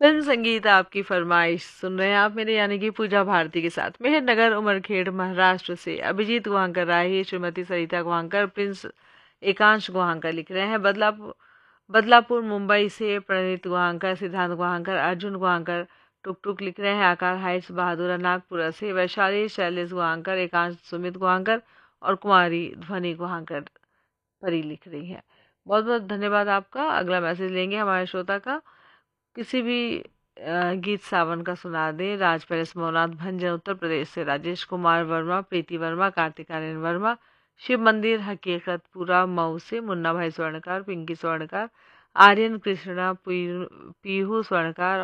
Film संगीत आपकी फरमाइश सुन रहे हैं आप मेरे यानी कि पूजा भारती के साथ। मेहरनगर उमरखेड़ महाराष्ट्र से अभिजीत गुहांकर राही, श्रीमती सरिता गुहांकर, प्रिंस एकांश गुहांकर लिख रहे हैं। बदलापुर मुंबई से प्रणीत गुहांकर, सिद्धांत गुहांकर, अर्जुन गुहांकर टुक टुक लिख रहे हैं। आकार हाइट्स बहादुरा नागपुरा से वैशाली शैलेश गुहांकर, एकांश सुमित गुहांकर और कुमारी ध्वनि गुहांकर परी लिख रही है। बहुत बहुत धन्यवाद आपका। अगला मैसेज लेंगे हमारे श्रोता का। किसी भी गीत सावन का सुना दें। राज पैलेस मौनाथ भंजन उत्तर प्रदेश से राजेश कुमार वर्मा, प्रीति वर्मा, कार्तिक आर्यन वर्मा, शिव मंदिर हकीकतपुरा मऊ से मुन्ना भाई स्वर्णकार, पिंकी स्वर्णकार, आर्यन कृष्णा, पीहू स्वर्णकार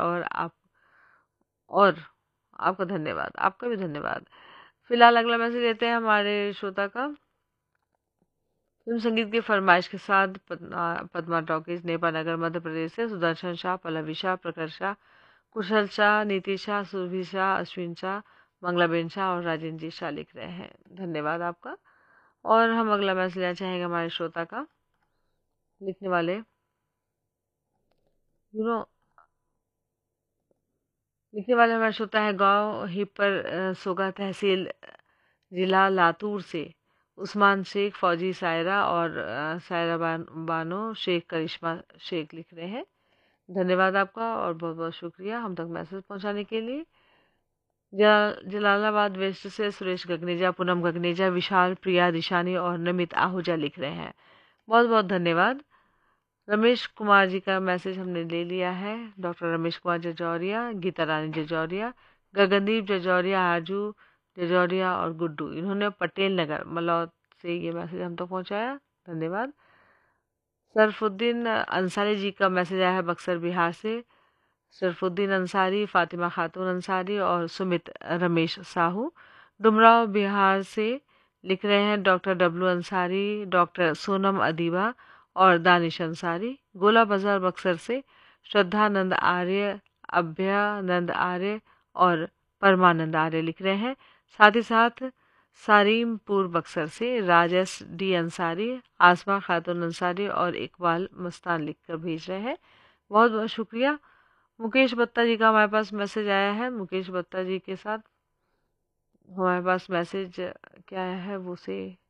और आपका धन्यवाद, आपका भी धन्यवाद। फिलहाल अगला मैसेज लेते हैं हमारे श्रोता का। फिल्म संगीत की फरमाइश के साथ पद्मा टॉकीज नेपाल नगर मध्य प्रदेश से सुदर्शन शाह, पल्लवी शाह, प्रखर शाह, कुशल शाह, नीति शाह, सुरभि शाह, अश्विन शाह, मंगलाबेन शाह और राजेंद्र जी शाह लिख रहे हैं। धन्यवाद आपका। और हम अगला मैसेज लेना चाहेंगे हमारे श्रोता का। लिखने वाले हमारे श्रोता है गांव हिपर सोगा, तहसील जिला लातूर से उस्मान शेख, फौजी सायरा और सायरा बानो शेख, करिश्मा शेख लिख रहे हैं। धन्यवाद आपका और बहुत बहुत शुक्रिया हम तक मैसेज पहुंचाने के लिए। जलालाबाद वेस्ट से सुरेश गगनेजा, पूनम गगनेजा, विशाल, प्रिया, दिशानी और नमित आहूजा लिख रहे हैं। बहुत बहुत धन्यवाद। रमेश कुमार जी का मैसेज हमने ले लिया है। डॉक्टर रमेश कुमार जजौरिया, गीता रानी जजौरिया, गगनदीप जजौरिया, आजू जजौरिया और गुड्डू, इन्होंने पटेल नगर मलौद से ये मैसेज हम तक पहुंचाया। धन्यवाद। सरफुद्दीन अंसारी जी का मैसेज आया है बक्सर बिहार से। सरफुद्दीन अंसारी, फातिमा खातून अंसारी और सुमित रमेश साहू। डुमराव बिहार से लिख रहे हैं doctor W Ansari, doctor Sonam Adiba और दानिश अंसारी। गोला बाजार बक्सर से श्रद्धानंद आर्य, अभ्यानंद आर्य और परमानंद आर्य लिख रहे हैं। साथ ही साथ सारीमपुर बक्सर से राजेश डी अंसारी, आसमा खातून अंसारी और इकबाल मस्तान लिखकर भेज रहे हैं। बहुत बहुत शुक्रिया। मुकेश बत्ता जी का हमारे पास मैसेज आया है। मुकेश बत्ता जी के साथ हमारे पास मैसेज क्या आया है वो से